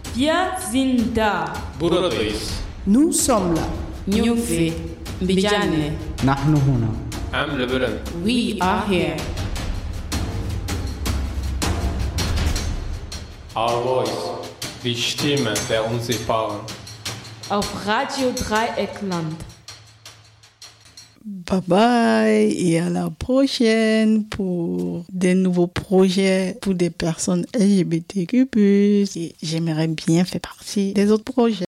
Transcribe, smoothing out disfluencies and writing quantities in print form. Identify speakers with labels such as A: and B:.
A: Wir sind da.
B: Buradayız.
C: Nous sommes là.
A: Nyufi, Mbijane.
D: نحن هنا.
B: Am Lebanon.
A: We are here.
B: Our voice. Die Stimme der Unsichtbaren.
A: Auf Radio Dreieckland.
C: Bye bye et à la prochaine pour des nouveaux projets pour des personnes LGBTQ+. Et j'aimerais bien faire partie des autres projets.